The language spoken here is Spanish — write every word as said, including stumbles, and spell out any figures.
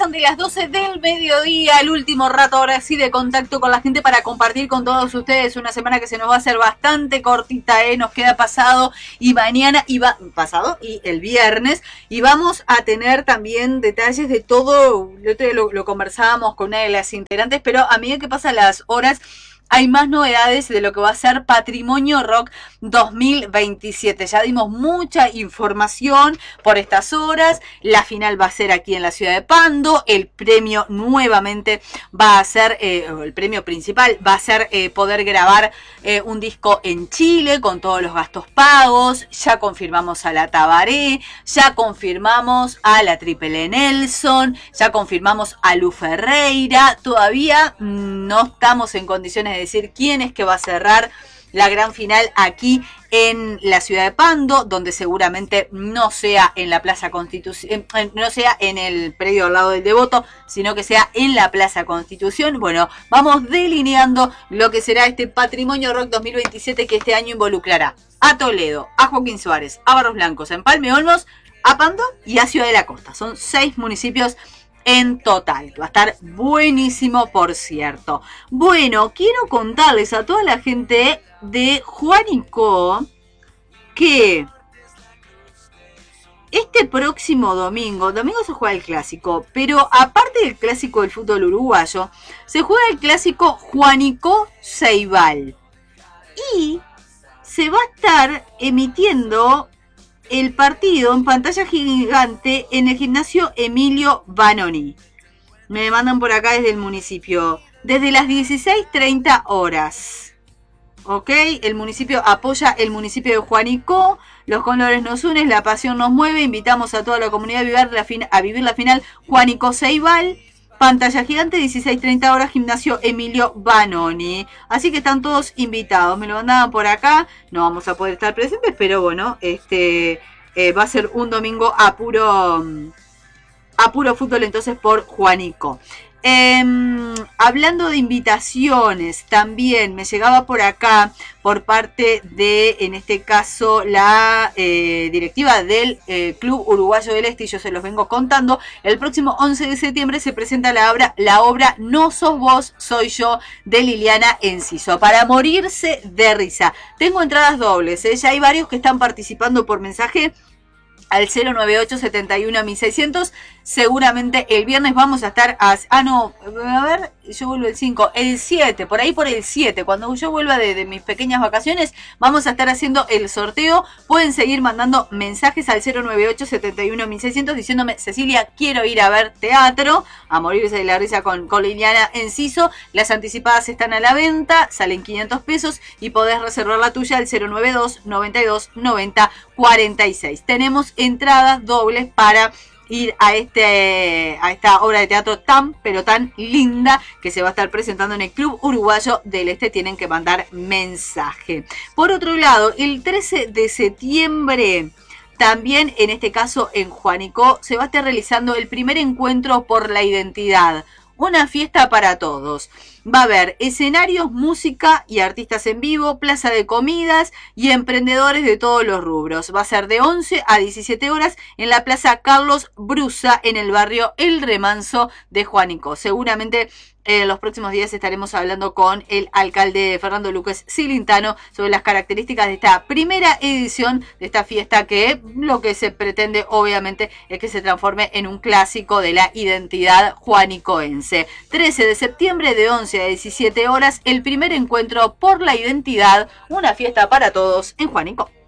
pasan de las doce del mediodía, el último rato ahora sí de contacto con la gente para compartir con todos ustedes una semana que se nos va a hacer bastante cortita, ¿eh? Nos queda pasado y mañana, y va, pasado y el viernes, y vamos a tener también detalles de todo, lo, lo conversábamos con una de las integrantes, pero a medida que pasan las horas, hay más novedades de lo que va a ser Patrimonio Rock dos mil veintisiete. Ya dimos mucha información por estas horas. La final va a ser aquí en la ciudad de Pando. El premio nuevamente va a ser, eh, el premio principal va a ser eh, poder grabar eh, un disco en Chile con todos los gastos pagos. Ya confirmamos a la Tabaré, ya confirmamos a la Triple Nelson, ya confirmamos a Lu Ferreira. Todavía no estamos en condiciones de decir quién es que va a cerrar la gran final aquí en la ciudad de Pando, donde seguramente no sea en la Plaza Constitución, no sea en el predio al lado del Devoto, sino que sea en la Plaza Constitución. Bueno, vamos delineando lo que será este Patrimonio Rock dos mil veintisiete, que este año involucrará a Toledo, a Joaquín Suárez, a Barros Blancos, a Empalme Olmos, a Pando y a Ciudad de la Costa. Son seis municipios en total. Va a estar buenísimo, por cierto. Bueno, quiero contarles a toda la gente de Juanico que este próximo domingo, domingo se juega el clásico, pero aparte del clásico del fútbol uruguayo, se juega el clásico Juanico Ceibal. Y se va a estar emitiendo el partido en pantalla gigante en el gimnasio Emilio Vanoni. Me mandan por acá desde el municipio. Desde las dieciséis treinta horas. Ok, el municipio apoya el municipio de Juanico. Los colores nos unen, la pasión nos mueve. Invitamos a toda la comunidad a vivir la, fin- a vivir la final Juanico Ceibal. Pantalla gigante, dieciséis treinta horas, gimnasio Emilio Vanoni. Así que están todos invitados. Me lo mandaban por acá. No vamos a poder estar presentes, pero bueno, este eh, va a ser un domingo a puro, a puro fútbol entonces por Juanico. Eh, hablando de invitaciones, también me llegaba por acá por parte de, en este caso, la eh, directiva del eh, Club Uruguayo del Este, y yo se los vengo contando. El próximo once de septiembre se presenta la obra, la obra No sos vos, soy yo, de Liliana Enciso, para morirse de risa. Tengo entradas dobles, ¿eh? Ya hay varios que están participando por mensaje al cero nueve ocho setenta y uno mil seiscientos. Seguramente el viernes vamos a estar a, ah no, a ver, yo vuelvo el cinco, el siete, por ahí por el siete, cuando yo vuelva de, de mis pequeñas vacaciones, vamos a estar haciendo el sorteo. Pueden seguir mandando mensajes al cero nueve ocho setenta y uno mil seiscientos diciéndome: Cecilia, quiero ir a ver teatro, a morirse de la risa con, con Liliana Enciso. Las anticipadas están a la venta, salen quinientos pesos y podés reservar la tuya al cero nueve dos noventa y dos noventa cuarenta y seis. Tenemos entradas dobles para ir a este a esta obra de teatro tan pero tan linda que se va a estar presentando en el Club Uruguayo del Este. Tienen que mandar mensaje. Por otro lado, el trece de septiembre, también en este caso en Juanico, se va a estar realizando el primer encuentro por la identidad. Una fiesta para todos. Va a haber escenarios, música y artistas en vivo, plaza de comidas y emprendedores de todos los rubros. Va a ser de once a diecisiete horas en la Plaza Carlos Brusa, en el barrio El Remanso de Juanico. Seguramente en los próximos días estaremos hablando con el alcalde Fernando Luques Cilintano sobre las características de esta primera edición de esta fiesta, que lo que se pretende obviamente es que se transforme en un clásico de la identidad juanicoense. trece de septiembre de once a diecisiete horas, el primer encuentro por la identidad, una fiesta para todos en Juanico.